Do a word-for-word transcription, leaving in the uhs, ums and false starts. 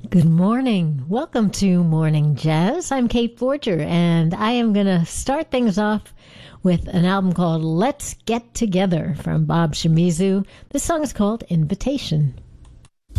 Good morning. Welcome to Morning Jazz. I'm Kate Forger, and I am going to start things off with an album called Let's Get Together from Bob Shimizu. This song is called Invitation.